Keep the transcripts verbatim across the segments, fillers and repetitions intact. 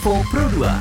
Info Pro dua.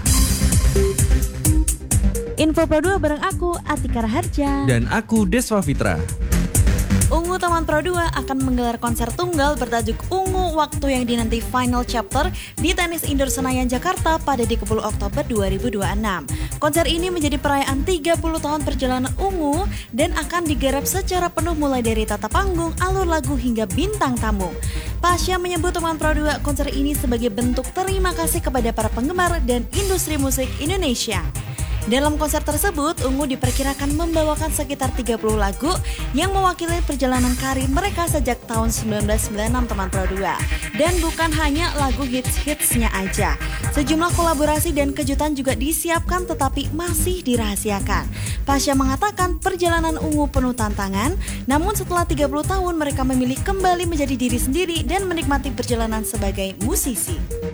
Info Pro dua bareng aku, Atika Raharja. Dan aku, Deswa Fitra. Ungu Taman Pro dua akan menggelar konser tunggal bertajuk Ungu Waktu yang dinanti Final Chapter di Tenis Indoor Senayan, Jakarta pada tiga puluh Oktober dua ribu dua puluh enam. Konser ini menjadi perayaan tiga puluh tahun perjalanan Ungu dan akan digarap secara penuh mulai dari tata panggung, alur lagu hingga bintang tamu. Pasha menyebut Taman Pro dua konser ini sebagai bentuk terima kasih kepada para penggemar dan industri musik Indonesia. Dalam konser tersebut, Ungu diperkirakan membawakan sekitar tiga puluh lagu yang mewakili perjalanan karir mereka sejak tahun seribu sembilan ratus sembilan puluh enam Taman Pro dua. Dan bukan hanya lagu hits-hitsnya aja. Sejumlah kolaborasi dan kejutan juga disiapkan tetapi masih dirahasiakan. Pasha mengatakan perjalanan Ungu penuh tantangan, namun setelah tiga puluh tahun mereka memilih kembali menjadi diri sendiri dan menikmati perjalanan sebagai musisi.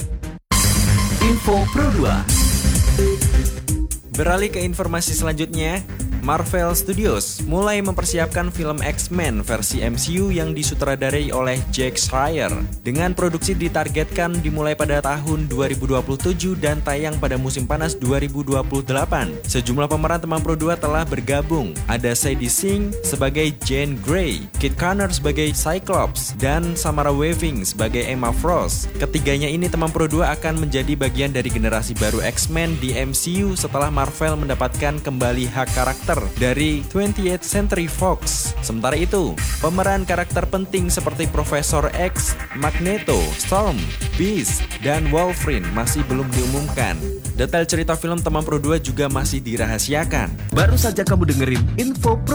Info Pro dua. Beralih ke informasi selanjutnya, Marvel Studios mulai mempersiapkan film X-Men versi M C U yang disutradarai oleh Jack Schreier. Dengan produksi ditargetkan dimulai pada tahun dua ribu dua puluh tujuh dan tayang pada musim panas dua ribu dua puluh delapan. Sejumlah pemeran Taman Pro dua telah bergabung. Ada Sadie Sink sebagai Jean Grey, Kit Connor sebagai Cyclops, dan Samara Weaving sebagai Emma Frost. Ketiganya ini Taman Pro dua akan menjadi bagian dari generasi baru X-Men di M C U setelah Marvel mendapatkan kembali hak karakter dari twentieth Century Fox. Sementara itu, pemeran karakter penting seperti Profesor X, Magneto, Storm, Beast, dan Wolverine masih belum diumumkan. Detail cerita film Taman Pro dua juga masih dirahasiakan. Baru saja kamu dengerin Info Pro